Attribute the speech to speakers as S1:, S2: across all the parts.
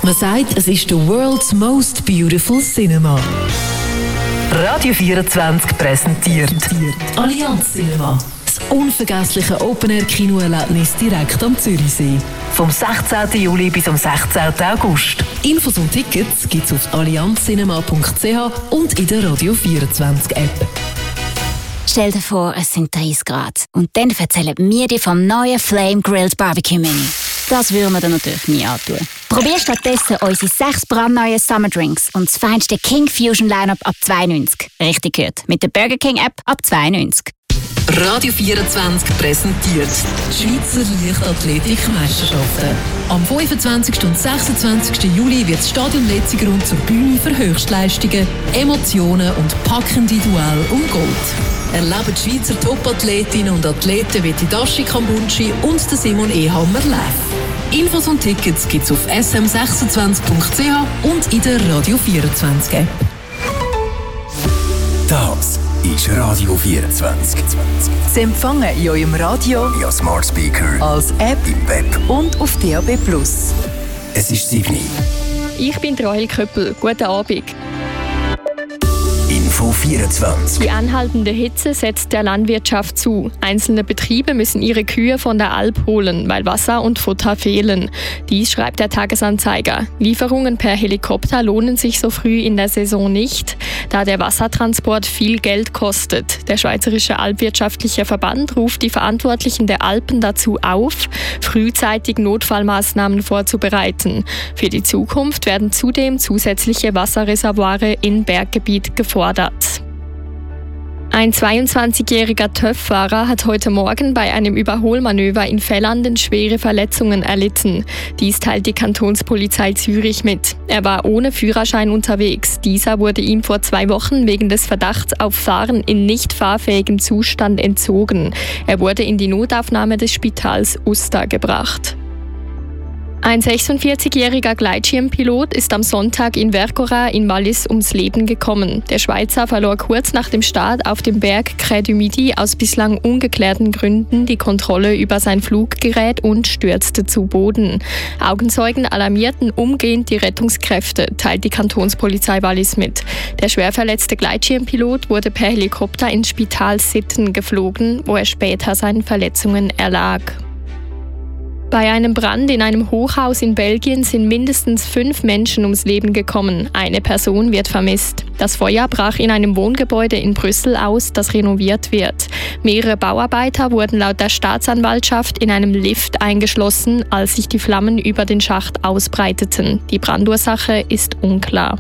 S1: Man sagt, es ist the world's most beautiful cinema. Radio 24 präsentiert Allianz Cinema. Das unvergessliche Open-Air-Kinoerlebnis direkt am Zürichsee. Vom 16. Juli bis am 16. August. Infos und Tickets gibt's auf allianzcinema.ch und in der Radio 24 App.
S2: Stell dir vor, es sind 30 Grad. Und dann erzählen wir dir vom neuen Flame Grilled Barbecue Menü. Das würden wir dir natürlich nie antun. Probier stattdessen unsere 6 brandneuen Summer Drinks und das feinste King Fusion Lineup ab 92. Richtig gehört. Mit der Burger King App ab 92.
S1: Radio 24 präsentiert die Schweizer Leichtathletik-Meisterschaften. Am 25. und 26. Juli wird das Stadion Letzigrund zur Bühne für Höchstleistungen, Emotionen und packende Duelle um Gold. Erleben die Schweizer Top-Athletinnen und Athleten wie Dashi Kambunchi und Simon Ehammer live. Infos und Tickets gibt's auf sm26.ch und in der Radio 24 App.
S3: Das ist Radio 24.
S4: Sie empfangen in eurem Radio,
S3: via Smart Speaker,
S4: als App
S3: im Web
S4: und auf DAB+.
S3: Es ist 7 Uhr.
S5: Ich bin Rahel Köppel. Guten Abend.
S3: Info 24.
S5: Die anhaltende Hitze setzt der Landwirtschaft zu. Einzelne Betriebe müssen ihre Kühe von der Alp holen, weil Wasser und Futter fehlen. Dies schreibt der Tagesanzeiger. Lieferungen per Helikopter lohnen sich so früh in der Saison nicht, da der Wassertransport viel Geld kostet. Der Schweizerische Alpwirtschaftliche Verband ruft die Verantwortlichen der Alpen dazu auf, frühzeitig Notfallmaßnahmen vorzubereiten. Für die Zukunft werden zudem zusätzliche Wasserreservoire im Berggebiet gefordert. Ein 22-jähriger TÜV-Fahrer hat heute Morgen bei einem Überholmanöver in Vellanden schwere Verletzungen erlitten. Dies teilt die Kantonspolizei Zürich mit. Er war ohne Führerschein unterwegs. Dieser wurde ihm vor 2 Wochen wegen des Verdachts auf Fahren in nicht fahrfähigem Zustand entzogen. Er wurde in die Notaufnahme des Spitals Uster gebracht. Ein 46-jähriger Gleitschirmpilot ist am Sonntag in Vercora in Wallis ums Leben gekommen. Der Schweizer verlor kurz nach dem Start auf dem Berg Crêt du Midi aus bislang ungeklärten Gründen die Kontrolle über sein Fluggerät und stürzte zu Boden. Augenzeugen alarmierten umgehend die Rettungskräfte, teilt die Kantonspolizei Wallis mit. Der schwer verletzte Gleitschirmpilot wurde per Helikopter ins Spital Sitten geflogen, wo er später seinen Verletzungen erlag. Bei einem Brand in einem Hochhaus in Belgien sind mindestens 5 Menschen ums Leben gekommen. Eine Person wird vermisst. Das Feuer brach in einem Wohngebäude in Brüssel aus, das renoviert wird. Mehrere Bauarbeiter wurden laut der Staatsanwaltschaft in einem Lift eingeschlossen, als sich die Flammen über den Schacht ausbreiteten. Die Brandursache ist unklar.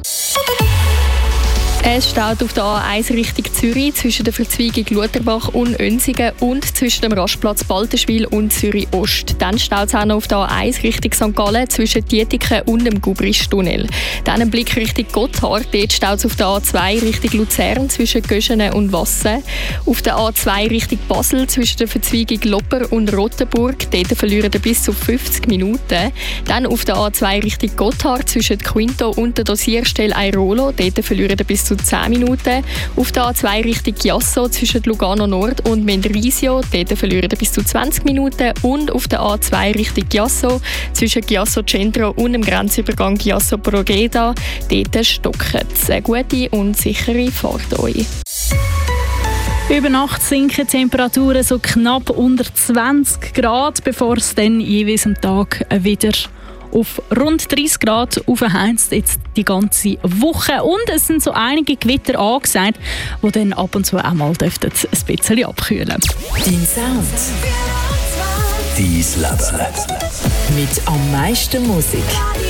S5: Es steht auf der A1 Richtung Zürich zwischen der Verzweigung Lutherbach und Önsigen und zwischen dem Rastplatz Balterschwil und Zürich Ost. Dann steht es auch noch auf der A1 Richtung St. Gallen zwischen Dietiken und dem Gubrisch-Tunnel. Dann ein Blick Richtung Gotthard. Dort steht es auf der A2 Richtung Luzern zwischen Göschenen und Wassen. Auf der A2 Richtung Basel zwischen der Verzweigung Lopper und Rottenburg. Dort verlieren ihr bis zu 50 Minuten. Dann auf der A2 Richtung Gotthard zwischen Quinto und der Dosierstelle Airolo. Dort verlieren ihr bis zu 10 Minuten. Auf der A2 Richtung Chiasso zwischen Lugano Nord und Mendrisio, dort verlieren bis zu 20 Minuten. Und auf der A2 Richtung Chiasso zwischen Chiasso Centro und dem Grenzübergang Chiasso Progeda, dort stocken es. Eine gute und sichere Fahrt euch.
S6: Über Nacht sinken die Temperaturen so knapp unter 20 Grad, bevor es dann jeweils am Tag wieder auf rund 30 Grad aufheizt jetzt die ganze Woche. Und es sind so einige Gewitter angesagt, die dann ab und zu auch mal ein bisschen abkühlen.
S1: Dein Sound.
S3: Dein Leben.
S1: Mit am meisten Musik.